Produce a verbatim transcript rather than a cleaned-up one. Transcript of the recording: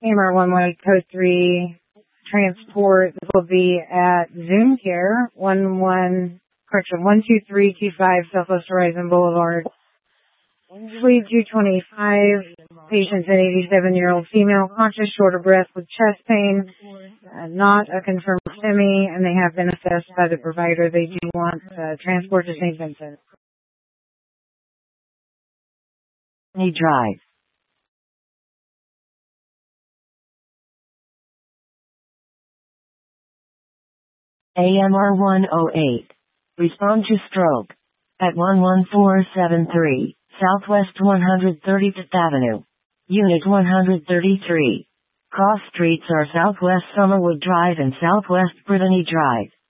A M R one one code three transport. This will be at Zoom Care, one one, correction, one two three two five Southwest Horizon Boulevard. Suite two twenty-five, patient's an eighty-seven-year-old female, conscious, short of breath with chest pain, uh, not a confirmed STEMI, and they have been assessed by the provider. They do want uh, transport to Saint Vincent. Drive. A M R one oh eight. Respond to stroke. At one one four seven three, Southwest one hundred thirty-fifth Avenue. Unit one hundred thirty-three. Cross streets are Southwest Summerwood Drive and Southwest Brittany Drive.